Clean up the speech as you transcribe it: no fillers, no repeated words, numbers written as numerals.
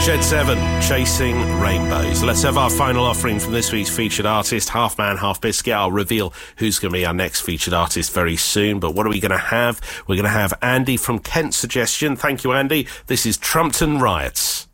Shed 7, Chasing Rainbows. Let's have our final offering from this week's featured artist, Half Man, Half Biscuit. I'll reveal who's going to be our next featured artist very soon. But what are we going to have? We're going to have Andy from Kent Suggestion. Thank you, Andy. This is Trumpton Riots.